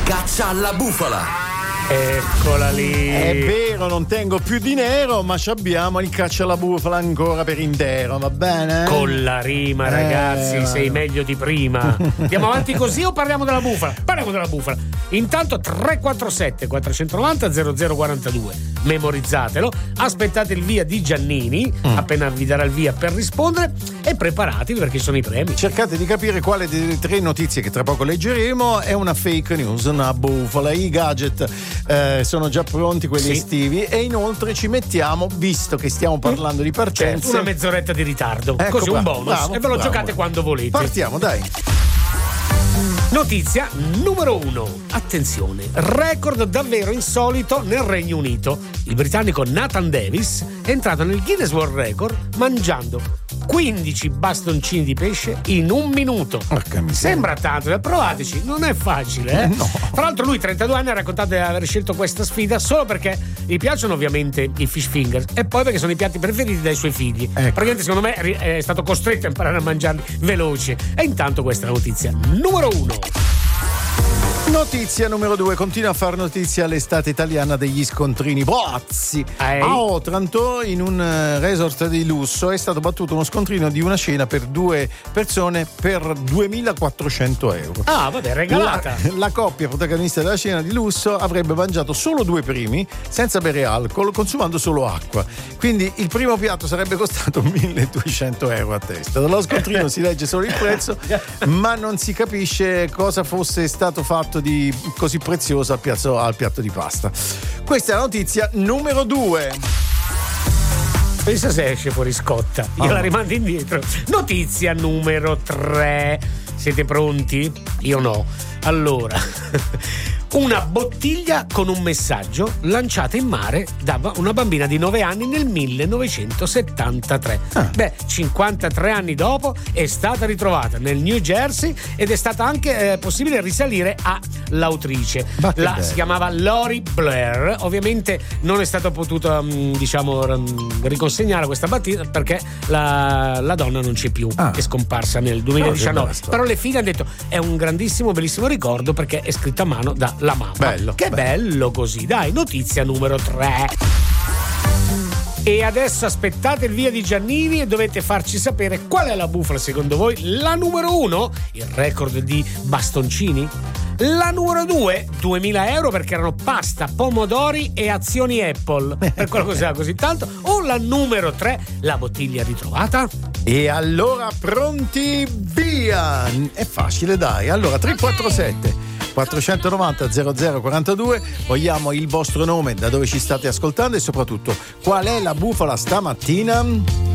Caccia alla bufala. Eccola lì. È vero, non tengo più dinero, ma abbiamo il caccia alla bufala ancora per intero, va bene? Con la rima, ragazzi, sei meglio di prima. Andiamo avanti così o parliamo della bufala? Parliamo della bufala. Intanto 347 490 0042. Memorizzatelo, aspettate il via di Giannini, appena vi darà il via per rispondere, e preparatevi perché sono i premi. Cercate di capire quale delle tre notizie che tra poco leggeremo è una fake news, una bufala. I gadget sono già pronti, quelli estivi, e inoltre ci mettiamo, visto che stiamo parlando di partenze, una mezz'oretta di ritardo, ecco, così un bonus, e ve lo giocate quando volete. Partiamo, dai. Notizia numero 1. Attenzione, record davvero insolito nel Regno Unito. Il britannico Nathan Davis è entrato nel Guinness World Record mangiando 15 bastoncini di pesce in un minuto. Sembra tanto, provateci, non è facile, eh? No. Tra l'altro lui, 32 anni, ha raccontato di aver scelto questa sfida solo perché gli piacciono ovviamente i fish fingers e poi perché sono i piatti preferiti dai suoi figli. Praticamente secondo me è stato costretto a imparare a mangiarli veloci. E intanto questa è la notizia numero 1. Notizia numero 2. Continua a far notizia l'estate italiana degli scontrini bozzi. A Otranto, in un resort di lusso, è stato battuto uno scontrino di una cena per 2 persone per 2.400 euro. Ah, vabbè, regalata. La coppia protagonista della cena di lusso avrebbe mangiato solo 2 primi senza bere alcol, consumando solo acqua. Quindi il primo piatto sarebbe costato 1.200 euro a testa. Dallo scontrino si legge solo il prezzo, ma non si capisce cosa fosse stato fatto di così prezioso al piatto di pasta. Questa è la notizia numero 2. Pensa se esce fuori scotta, io la rimando indietro. Notizia numero 3. Siete pronti? Io no. Allora, una bottiglia con un messaggio lanciata in mare da una bambina di 9 anni nel 1973. 53 anni dopo è stata ritrovata nel New Jersey ed è stata anche possibile risalire all'autrice. Si chiamava Lori Blair. Ovviamente non è stato potuto riconsegnare questa battuta perché la donna non c'è più, è scomparsa nel 2019. Però le figlie hanno detto è un grandissimo, bellissimo ricordo perché è scritto a mano dalla mamma. Bello così. Dai, notizia numero 3. E adesso aspettate il via di Giannini e dovete farci sapere qual è la bufala secondo voi. La numero 1, il record di bastoncini. La numero 2, 2.000 euro perché erano pasta, pomodori e azioni Apple. Per quello cos'era così tanto. O la numero 3, la bottiglia ritrovata. E allora pronti, via! È facile, dai. Allora 347 490 0042, vogliamo il vostro nome, da dove ci state ascoltando e soprattutto qual è la bufala stamattina?